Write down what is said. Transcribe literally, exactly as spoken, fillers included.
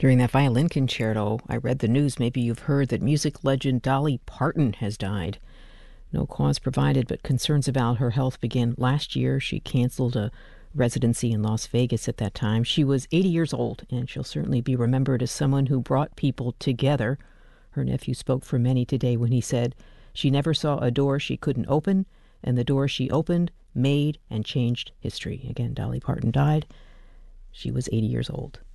During that violin concerto, I read the news. Maybe you've heard that music legend Dolly Parton has died. No cause provided, but concerns about her health began last year. She canceled a residency in Las Vegas at that time. She was eighty years old, and she'll certainly be remembered as someone who brought people together. Her nephew spoke for many today when he said, "She never saw a door she couldn't open, and the door she opened made and changed history." Again, Dolly Parton died. She was eighty years old.